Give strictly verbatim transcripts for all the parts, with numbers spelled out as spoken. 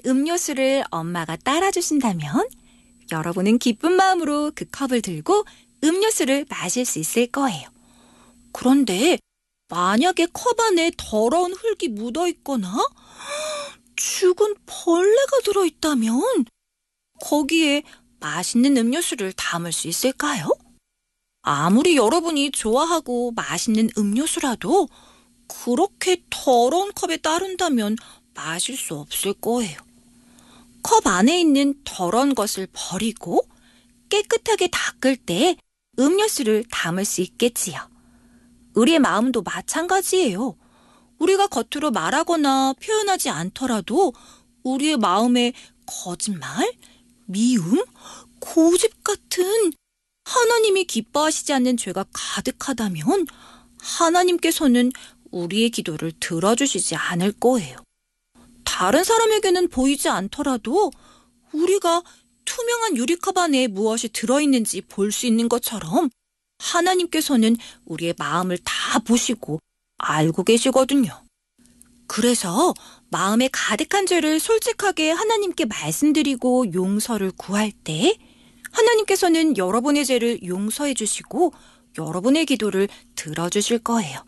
음료수를 엄마가 따라주신다면 여러분은 기쁜 마음으로 그 컵을 들고 음료수를 마실 수 있을 거예요. 그런데 만약에 컵 안에 더러운 흙이 묻어있거나 죽은 벌레가 들어있다면 거기에 맛있는 음료수를 담을 수 있을까요? 아무리 여러분이 좋아하고 맛있는 음료수라도 그렇게 더러운 컵에 따른다면 마실 수 없을 거예요. 컵 안에 있는 더러운 것을 버리고 깨끗하게 닦을 때 음료수를 담을 수 있겠지요. 우리의 마음도 마찬가지예요. 우리가 겉으로 말하거나 표현하지 않더라도 우리의 마음에 거짓말, 미움, 고집 같은 하나님이 기뻐하시지 않는 죄가 가득하다면 하나님께서는 우리의 기도를 들어주시지 않을 거예요. 다른 사람에게는 보이지 않더라도 우리가 투명한 유리컵 안에 무엇이 들어있는지 볼 수 있는 것처럼 하나님께서는 우리의 마음을 다 보시고 알고 계시거든요. 그래서 마음에 가득한 죄를 솔직하게 하나님께 말씀드리고 용서를 구할 때 하나님께서는 여러분의 죄를 용서해 주시고 여러분의 기도를 들어주실 거예요.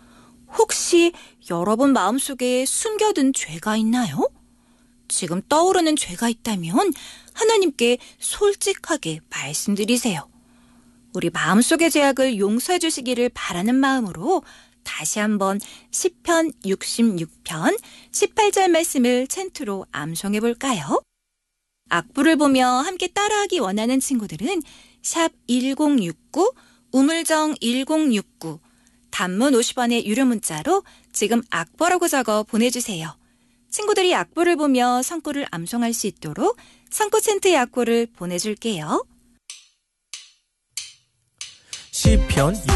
혹시 여러분 마음속에 숨겨둔 죄가 있나요? 지금 떠오르는 죄가 있다면 하나님께 솔직하게 말씀드리세요. 우리 마음속의 죄악을 용서해 주시기를 바라는 마음으로 다시 한번 시편 육십육 편 십팔 절 말씀을 챈트로 암송해 볼까요? 악보를 보며 함께 따라하기 원하는 친구들은 샵 일공육구 우물정 일공육구 단문 오십 원의 유료 문자로 지금 악보라고 적어 보내주세요. 친구들이 악보를 보며 성구를 암송할 수 있도록 성구 챈트의 악보를 보내줄게요. 시편